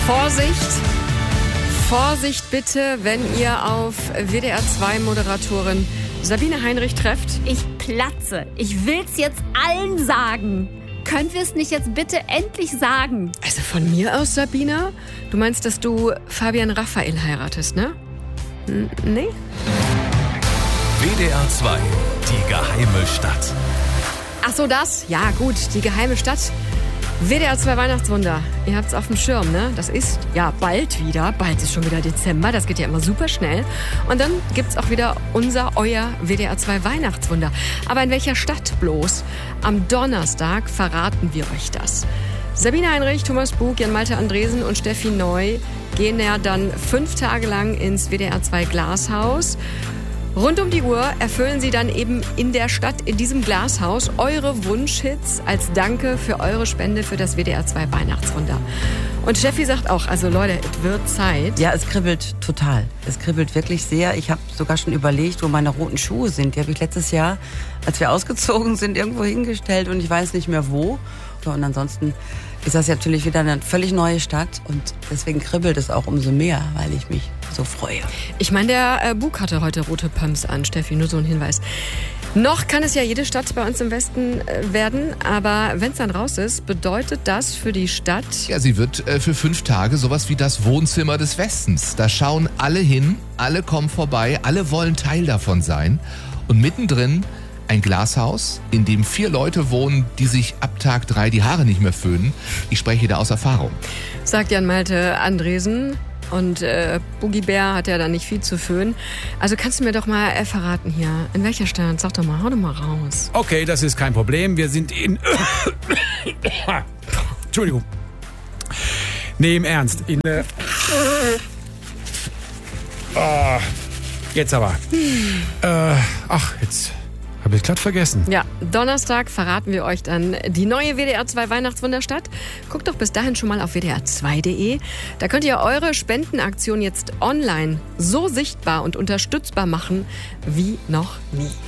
Vorsicht bitte, wenn ihr auf WDR 2 Moderatorin Sabine Heinrich trefft. Ich platze. Ich will's jetzt allen sagen. Können wir es nicht jetzt bitte endlich sagen? Also von mir aus, Sabine? Du meinst, dass du Fabian Raphael heiratest, ne? Nee? WDR 2, die geheime Stadt. Ach so, das? Ja, gut, die geheime Stadt. WDR 2 Weihnachtswunder. Ihr habt's auf dem Schirm, ne? Das ist ja bald wieder. Bald ist schon wieder Dezember. Das geht ja immer super schnell. Und dann gibt's auch wieder euer WDR 2 Weihnachtswunder. Aber in welcher Stadt bloß? Am Donnerstag verraten wir euch das. Sabine Heinrich, Thomas Bug, Jan-Malte Andresen und Steffi Neu gehen ja dann 5 Tage lang ins WDR 2 Glashaus. Rund um die Uhr erfüllen sie dann eben in der Stadt, in diesem Glashaus, eure Wunschhits als Danke für eure Spende für das WDR 2 Weihnachtswunder. Und Steffi sagt auch, also Leute, es wird Zeit. Ja, es kribbelt total. Es kribbelt wirklich sehr. Ich habe sogar schon überlegt, wo meine roten Schuhe sind. Die habe ich letztes Jahr, als wir ausgezogen sind, irgendwo hingestellt und ich weiß nicht mehr wo. Und ansonsten ist das natürlich wieder eine völlig neue Stadt und deswegen kribbelt es auch umso mehr, weil ich mich so freue. Ich meine, der Bug hatte heute rote Pumps an, Steffi, nur so ein Hinweis. Noch kann es ja jede Stadt bei uns im Westen werden, aber wenn es dann raus ist, bedeutet das für die Stadt... Ja, sie wird für 5 Tage sowas wie das Wohnzimmer des Westens. Da schauen alle hin, alle kommen vorbei, alle wollen Teil davon sein. Und mittendrin ein Glashaus, in dem 4 Leute wohnen, die sich ab Tag 3 die Haare nicht mehr föhnen. Ich spreche da aus Erfahrung. Sagt Jan-Malte Andresen. Und Boogie Bär hat ja da nicht viel zu föhnen. Also kannst du mir doch mal verraten hier, in welcher Stadt? Sag doch mal, hau doch mal raus. Okay, das ist kein Problem. Wir sind in... Entschuldigung. Nee, im Ernst. In... Jetzt aber. Jetzt... Habe ich glatt vergessen. Ja, Donnerstag verraten wir euch dann die neue WDR 2 Weihnachtswunderstadt. Guckt doch bis dahin schon mal auf wdr2.de. Da könnt ihr eure Spendenaktion jetzt online so sichtbar und unterstützbar machen wie noch nie.